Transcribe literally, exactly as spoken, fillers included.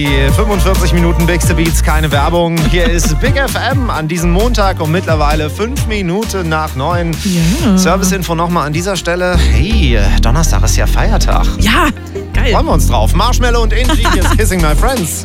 Die fünfundvierzig Minuten Big Beats, keine Werbung. Hier ist Big F M an diesem Montag um mittlerweile fünf Minuten nach neun. Ja. Serviceinfo nochmal an dieser Stelle. Hey, Donnerstag ist ja Feiertag. Ja, geil. Freuen wir uns drauf. Marshmallow und Angie, hier ist Kissing My Friends.